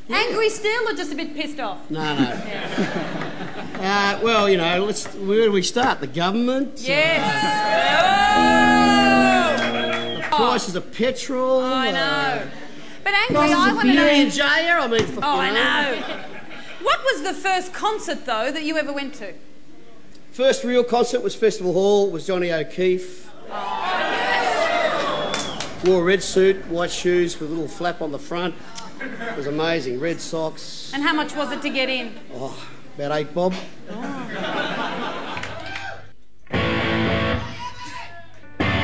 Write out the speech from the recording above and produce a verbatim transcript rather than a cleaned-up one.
Yeah. Angry still or just a bit pissed off? No, no. uh, well, you know, let's. Where do we start? The government. Yes. Uh, the prices of petrol. I know. Uh, but Angry, I want to know... in Jaya, I mean... Oh, I know. What was the first concert, though, that you ever went to? First real concert was Festival Hall. It was Johnny O'Keefe. Oh, yes. Wore a red suit, white shoes with a little flap on the front. It was amazing. Red socks. And how much was it to get in? Oh, about eight bob. Oh.